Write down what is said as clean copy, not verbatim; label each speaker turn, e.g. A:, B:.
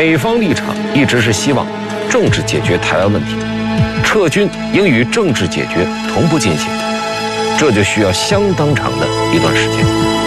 A: 美方立场一直是希望政治解决台湾问题，撤军应与政治解决同步进行，这就需要相当长的一段时间。